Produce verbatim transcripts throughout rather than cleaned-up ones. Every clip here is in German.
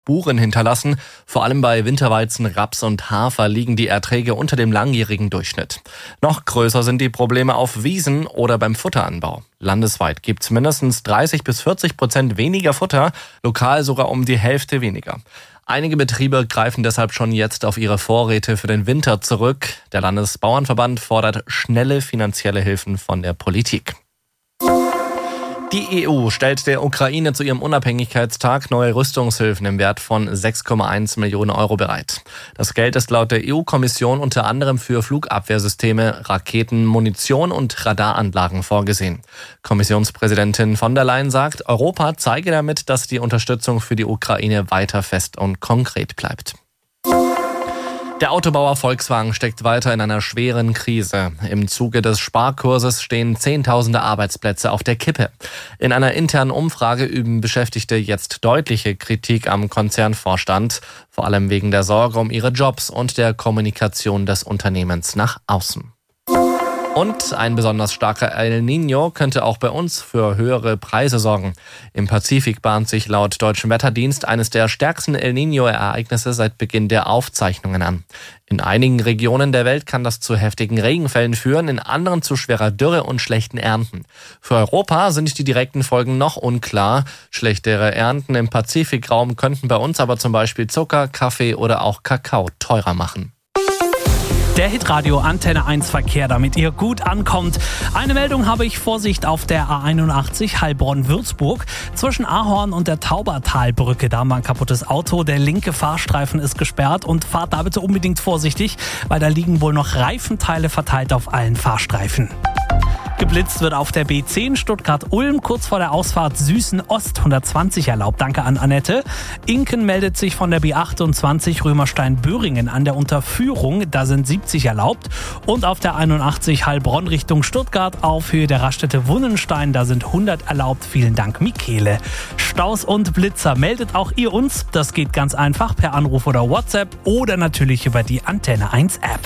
Spuren hinterlassen. Vor allem bei Winterweizen, Raps und Hafer liegen die Erträge unter dem langjährigen Durchschnitt. Noch größer sind die Probleme auf Wiesen oder beim Futteranbau. Landesweit gibt es mindestens dreißig bis vierzig Prozent weniger Futter, lokal sogar um die Hälfte weniger. Einige Betriebe greifen deshalb schon jetzt auf ihre Vorräte für den Winter zurück. Der Landesbauernverband fordert schnelle finanzielle Hilfen von der Politik. Die E U stellt der Ukraine zu ihrem Unabhängigkeitstag neue Rüstungshilfen im Wert von sechs Komma eins Millionen Euro bereit. Das Geld ist laut der E U-Kommission unter anderem für Flugabwehrsysteme, Raketen, Munition und Radaranlagen vorgesehen. Kommissionspräsidentin von der Leyen sagt, Europa zeige damit, dass die Unterstützung für die Ukraine weiter fest und konkret bleibt. Der Autobauer Volkswagen steckt weiter in einer schweren Krise. Im Zuge des Sparkurses stehen Zehntausende Arbeitsplätze auf der Kippe. In einer internen Umfrage üben Beschäftigte jetzt deutliche Kritik am Konzernvorstand, vor allem wegen der Sorge um ihre Jobs und der Kommunikation des Unternehmens nach außen. Und ein besonders starker El Niño könnte auch bei uns für höhere Preise sorgen. Im Pazifik bahnt sich laut Deutschem Wetterdienst eines der stärksten El Niño-Ereignisse seit Beginn der Aufzeichnungen an. In einigen Regionen der Welt kann das zu heftigen Regenfällen führen, in anderen zu schwerer Dürre und schlechten Ernten. Für Europa sind die direkten Folgen noch unklar. Schlechtere Ernten im Pazifikraum könnten bei uns aber zum Beispiel Zucker, Kaffee oder auch Kakao teurer machen. Der Hitradio Antenne eins Verkehr, damit ihr gut ankommt. Eine Meldung habe ich: Vorsicht auf der A einundachtzig Heilbronn-Würzburg. Zwischen Ahorn und der Taubertalbrücke, da haben wir ein kaputtes Auto. Der linke Fahrstreifen ist gesperrt und fahrt da bitte unbedingt vorsichtig, weil da liegen wohl noch Reifenteile verteilt auf allen Fahrstreifen. Geblitzt wird auf der B zehn Stuttgart-Ulm, kurz vor der Ausfahrt Süßen-Ost hundertzwanzig erlaubt. Danke an Annette. Inken meldet sich von der B achtundzwanzig Römerstein-Böhringen an der Unterführung. Da sind siebzig erlaubt. Und auf der einundachtzig Heilbronn Richtung Stuttgart auf Höhe der Raststätte Wunnenstein. Da sind hundert erlaubt. Vielen Dank, Michele. Staus und Blitzer meldet auch ihr uns. Das geht ganz einfach per Anruf oder WhatsApp oder natürlich über die Antenne eins App.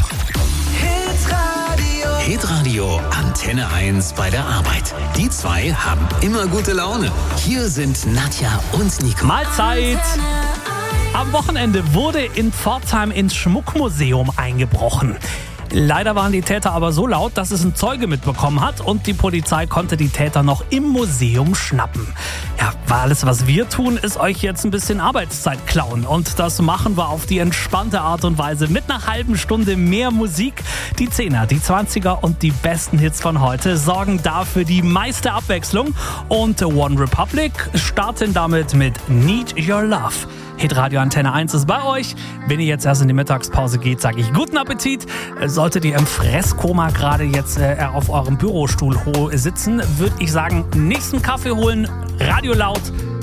Hitradio Antenne eins bei der Arbeit. Die zwei haben immer gute Laune. Hier sind Nadja und Nico. Mahlzeit! Am Wochenende wurde in Pforzheim ins Schmuckmuseum eingebrochen. Leider waren die Täter aber so laut, dass es ein Zeuge mitbekommen hat und die Polizei konnte die Täter noch im Museum schnappen. Ja, weil alles, was wir tun, ist euch jetzt ein bisschen Arbeitszeit klauen. Und das machen wir auf die entspannte Art und Weise mit einer halben Stunde mehr Musik. Die Zehner, die Zwanziger und die besten Hits von heute sorgen dafür die meiste Abwechslung. Und One Republic starten damit mit Need Your Love. Hitradio Antenne eins ist bei euch. Wenn ihr jetzt erst in die Mittagspause geht, sage ich guten Appetit. Solltet ihr im Fresskoma gerade jetzt äh, auf eurem Bürostuhl sitzen, würde ich sagen, nächsten Kaffee holen, Radio laut,